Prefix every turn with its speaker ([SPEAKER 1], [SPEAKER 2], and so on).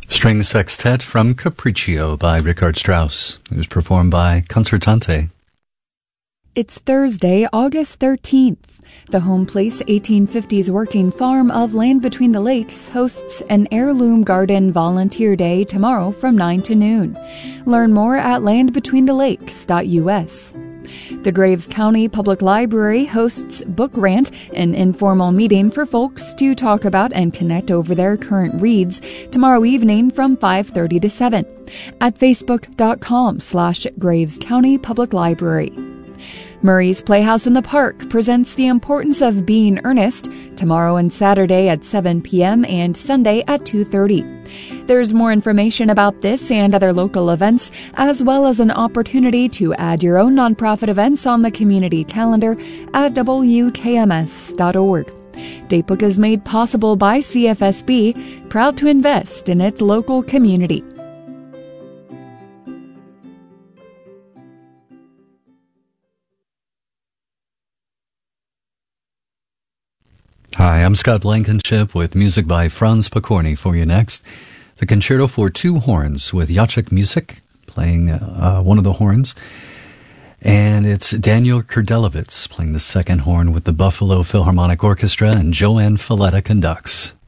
[SPEAKER 1] String Sextet from Capriccio by Richard Strauss. It was performed by Concertante.
[SPEAKER 2] It's Thursday, August 13th. The Home Place 1850s Working Farm of Land Between the Lakes hosts an Heirloom Garden Volunteer Day tomorrow from 9 to noon. Learn more at landbetweenthelakes.us. The Graves County Public Library hosts Book Rant, an informal meeting for folks to talk about and connect over their current reads, tomorrow evening from 5:30 to 7 at facebook.com/Graves County Public Library. Murray's Playhouse in the Park presents The Importance of Being Earnest tomorrow and Saturday at 7 p.m. and Sunday at 2:30. There's more information about this and other local events, as well as an opportunity to add your own nonprofit events on the community calendar at wkms.org. Datebook is made possible by CFSB, proud to invest in its local community.
[SPEAKER 1] Hi, I'm Scott Blankenship with music by Franz Pokorny for you next. The Concerto for Two Horns with Jacek Music playing one of the horns. And it's Daniel Kurdelowitz playing the second horn with the Buffalo Philharmonic Orchestra, and Joanne Falletta conducts.